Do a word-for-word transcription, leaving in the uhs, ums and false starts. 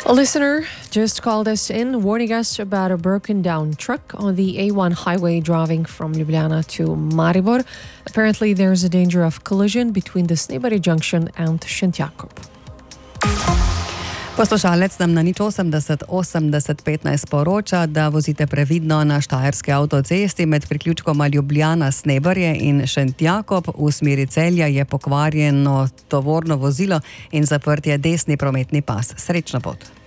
A listener just called us in, warning us about a broken down truck on the A one highway driving from Ljubljana to Maribor. Apparently there's a danger of collision between the Snebari junction and Šent Jakob. Poslušalec nam na nič osemdeset osemdeset petnajst poroča, da vozite previdno na štajerski avtocesti med priključkoma Ljubljana Snebarje in Šent Jakob. V smeri Celja je pokvarjeno tovorno vozilo in zaprt je desni prometni pas. Srečno pot.